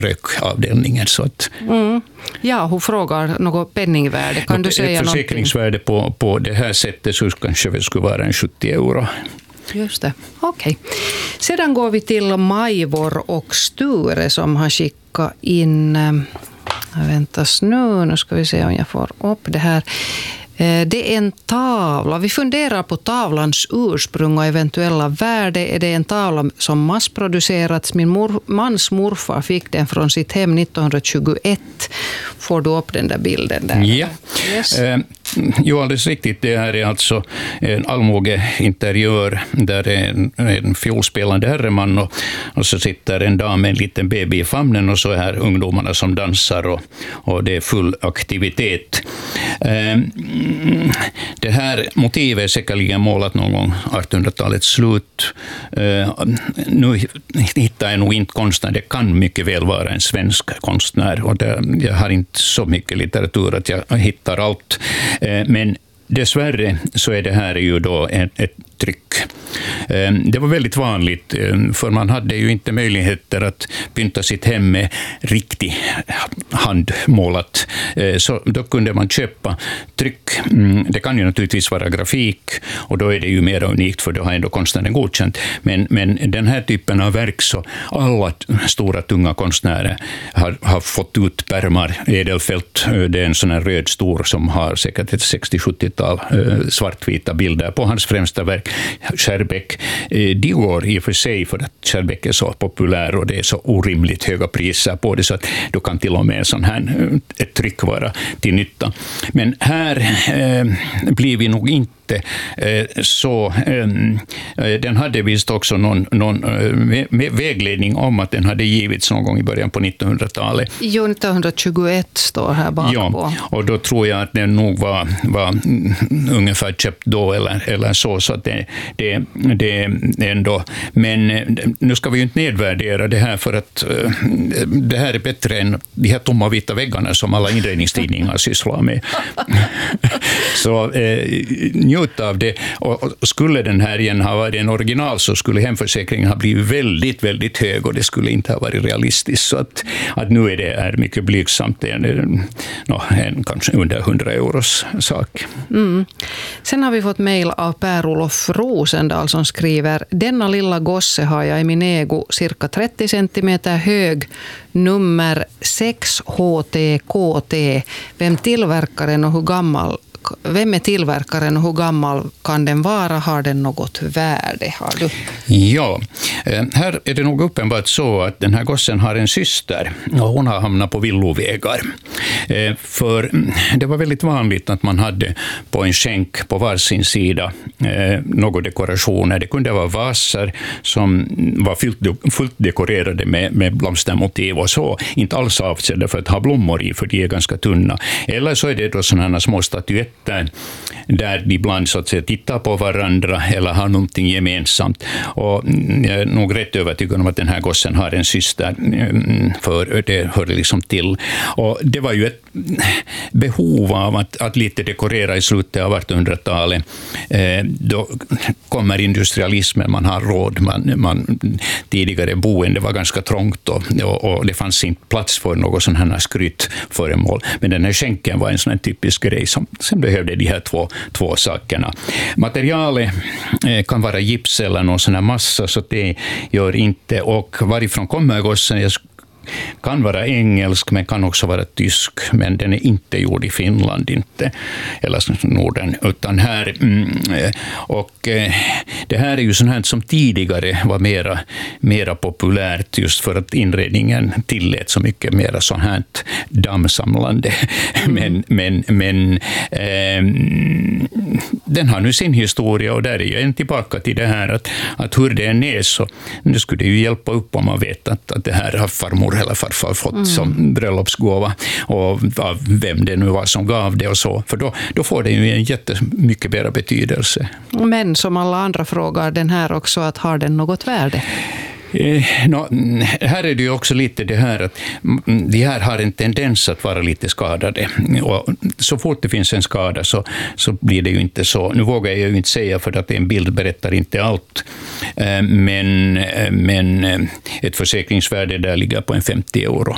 rökavdelningen. Så att, Ja, hon frågar något penningvärde. Kan du säga ett försäkringsvärde på det här sättet så kanske det skulle vara en 70 euro. Just det, okej. Sedan går vi till Majvor och Sture som har skickat in... Väntas nu ska vi se om jag får upp det här. Det är en tavla. Vi funderar på tavlans ursprung och eventuella värde. Är det en tavla som massproducerats? Min mans morfar fick den från sitt hem 1921. Får du upp den där bilden där? Ja. Yes. Jo, alldeles riktigt. Det här är alltså en allmogeinteriör där är en fiolspelande herreman och så sitter en dam med en liten baby i famnen och så är här ungdomarna som dansar och det är full aktivitet. Det här motivet är säkerligen målat någon gång 1800-talets slut. Nu hittar jag nog inte konstnär. Det kan mycket väl vara en svensk konstnär och jag har inte så mycket litteratur att jag hittar allt. Men dessvärre så är det här ju då ett tryck. Det var väldigt vanligt, för man hade ju inte möjligheter att pynta sitt hem med riktigt handmålat. Så då kunde man köpa tryck. Det kan ju naturligtvis vara grafik och då är det ju mer unikt för då har ändå konstnären godkänt. Men den här typen av verk så alla stora tunga konstnärer har fått ut pärmar. Edelfelt, det är en sån här röd stor som har säkert ett 60-70-tal svartvita bilder på hans främsta verk. Skärbeck, de går i och för sig för att Skärbeck är så populär och det är så orimligt höga priser på det så att då kan till och med en sån här ett tryck vara till nytta. Men här blir vi nog inte så den hade visst också någon vägledning om att den hade givits någon gång i början på 1900-talet. Jo, 1921 står här bakpå. Ja, och då tror jag att den nog var ungefär köpt då eller så att det ändå. Men nu ska vi ju inte nedvärdera det här för att det här är bättre än de här tomma vita väggarna som alla inredningstidningar sysslar med. Så njut av det. Och skulle den här igen ha varit en original så skulle hemförsäkringen ha blivit väldigt, väldigt hög och det skulle inte ha varit realistiskt. Så att nu är det mycket blygsamt. Det är en kanske under 100 euros sak. Sen har vi fått mejl av Per-Olof Rosendal som skriver: denna lilla gosse har jag i min ägo cirka 30 centimeter hög, nummer 6 HTKT. Vem är tillverkaren och hur gammal kan den vara? Har den något värde? Har du? Ja, här är det nog uppenbart så att den här gossen har en syster och hon har hamnat på villovägar. För det var väldigt vanligt att man hade på en skänk på varsin sida några dekorationer. Det kunde vara vaser som var fullt dekorerade med blomstermotiv och så. Inte alls avsedda för att ha blommor i, för de är ganska tunna. Eller så är det då sådana små statyetter där de ibland så att säga tittar på varandra eller har någonting gemensamt. Och jag är nog rätt övertygad om att den här gossen har en syster, för det hörde liksom till. Och det var ju ett behov av att lite dekorera i slutet av 1800-talet. Då kommer industrialismen, man har råd, tidigare boende var ganska trångt och det fanns inte plats för något sån här skrytföremål. Men den här skänken var en sån här typisk grej som behövde de här två sakerna. Materialet kan vara gips eller någon sån här massa, så det gör inte. Och varifrån kommer gossen? Kan vara engelsk, men kan också vara tysk, men den är inte gjord i Finland, inte, eller Norden, utan här. Och det här är ju sånt här som tidigare var mera populärt, just för att inredningen tillät så mycket mera sånt här dammsamlande. Men den har nu sin historia, och där är ju en tillbaka till det här att hur det än är, så nu skulle det ju hjälpa upp om man vet att det här har farmor eller farfar fått som bröllopsgåva, och vem det nu var som gav det och så. För då får det ju en jättemycket mer betydelse. Men som alla andra frågar den här också, att har den något värde? Här är det ju också lite det här att de här har en tendens att vara lite skadade, och så fort det finns en skada så blir det ju inte så. Nu vågar jag ju inte säga, för att en bild berättar inte allt, men ett försäkringsvärde där ligger på en 50 euro.